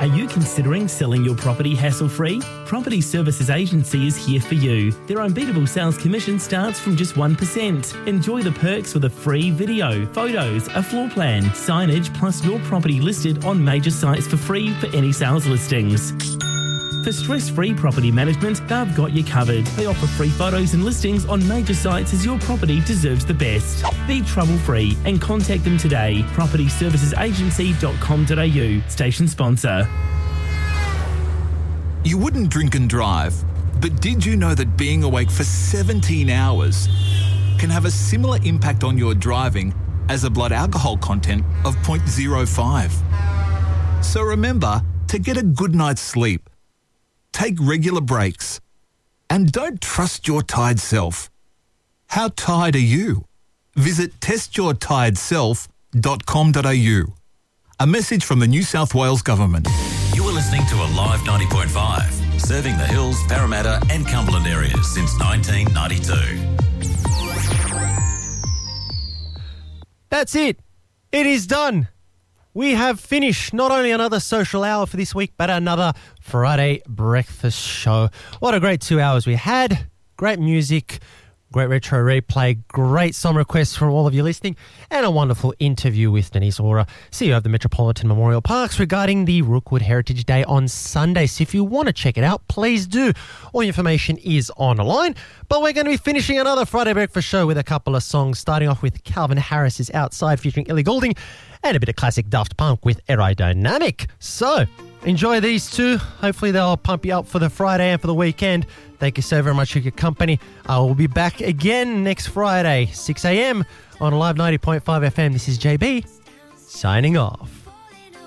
Are you considering selling your property hassle-free? Property Services Agency is here for you. Their unbeatable sales commission starts from just 1%. Enjoy the perks with a free video, photos, a floor plan, signage, plus your property listed on major sites for free for any sales listings. For stress-free property management, they've got you covered. They offer free photos and listings on major sites as your property deserves the best. Be trouble-free and contact them today. propertyservicesagency.com.au. Station sponsor. You wouldn't drink and drive, but did you know that being awake for 17 hours can have a similar impact on your driving as a blood alcohol content of 0.05? So remember to get a good night's sleep. Take regular breaks. And don't trust your tired self. How tired are you? Visit testyourtiredself.com.au. A message from the New South Wales Government. You are listening to Alive 90.5, serving the Hills, Parramatta and Cumberland areas since 1992. That's it. It is done. We have finished not only another social hour for this week, but another Friday breakfast show. What a great 2 hours we had. Great music, great retro replay, great song requests from all of you listening, and a wonderful interview with Denise Ora, CEO of the Metropolitan Memorial Parks, regarding the Rookwood Heritage Day on Sunday. So if you want to check it out, please do. All the information is online. But we're going to be finishing another Friday breakfast show with a couple of songs, starting off with Calvin Harris's Outside featuring Ellie Goulding, and a bit of classic Daft Punk with Aerodynamic. So, enjoy these two. Hopefully they'll pump you up for the Friday and for the weekend. Thank you so very much for your company. I will be back again next Friday, 6 a.m. on Alive 90.5 FM. This is JB, signing off.